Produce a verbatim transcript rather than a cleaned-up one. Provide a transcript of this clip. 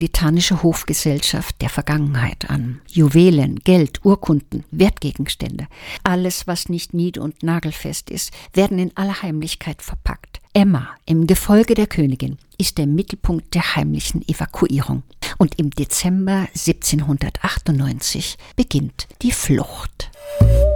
britanische Hofgesellschaft der Vergangenheit an. Juwelen, Geld, Urkunden, Wertgegenstände, alles, was nicht nied- und nagelfest ist, werden in aller Heimlichkeit verpackt. Emma im Gefolge der Königin ist der Mittelpunkt der heimlichen Evakuierung. Und im Dezember siebzehnhundertachtundneunzig beginnt die Flucht.